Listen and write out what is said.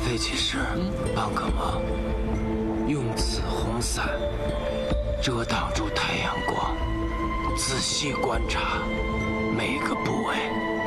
废弃时，帮个忙，用此红伞遮挡住太阳光，仔细观察每个部位。